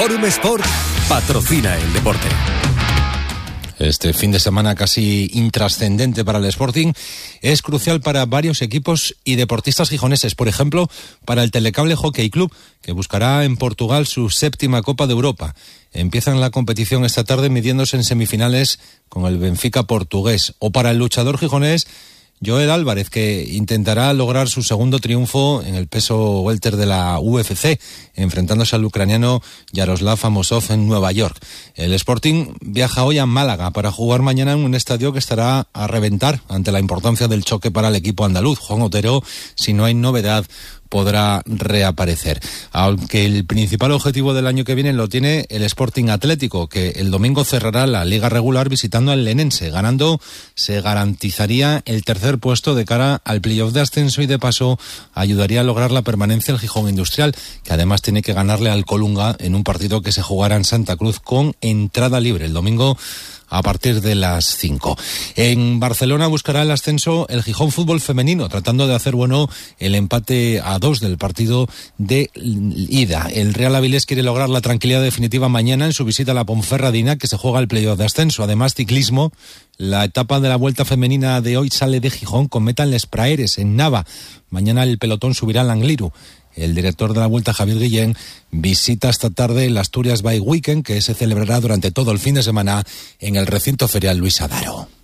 Forum Sport patrocina el deporte. Este fin de semana casi intrascendente para el Sporting es crucial para varios equipos y deportistas gijoneses. Por ejemplo, para el Telecable Hockey Club, que buscará en Portugal su 7ª Copa de Europa. Empiezan la competición esta tarde midiéndose en semifinales con el Benfica portugués. O para el luchador gijonés Joel Álvarez, que intentará lograr su segundo triunfo en el peso welter de la UFC, enfrentándose al ucraniano Yaroslav Amosov en Nueva York. El Sporting viaja hoy a Málaga para jugar mañana en un estadio que estará a reventar ante la importancia del choque para el equipo andaluz. Juan Otero, si no hay novedad, podrá reaparecer. Aunque el principal objetivo del año que viene lo tiene el Sporting Atlético, que el domingo cerrará la liga regular visitando al Lenense. Ganando se garantizaría el tercer puesto de cara al playoff de ascenso y de paso ayudaría a lograr la permanencia el Gijón Industrial, que además tiene que ganarle al Colunga en un partido que se jugará en Santa Cruz con entrada libre el domingo a partir de las 5. En Barcelona buscará el ascenso el Gijón Fútbol Femenino, tratando de hacer bueno el empate a 2 del partido de ida. El Real Avilés quiere lograr la tranquilidad definitiva mañana en su visita a la Ponferradina, que se juega el playoff de ascenso. Además, ciclismo, la etapa de la Vuelta Femenina de hoy sale de Gijón con meta en Les Praeres, en Nava. Mañana el pelotón subirá al Angliru. El director de la Vuelta, Javier Guillén, visita esta tarde el Asturias Bike Weekend, que se celebrará durante todo el fin de semana en el recinto ferial Luis Adaro.